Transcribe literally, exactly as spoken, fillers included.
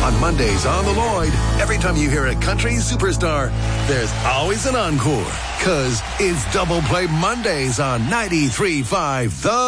On Mondays on the Lloyd, every time you hear a country superstar, there's always an encore. Cause it's Double Play Mondays on ninety-three point five The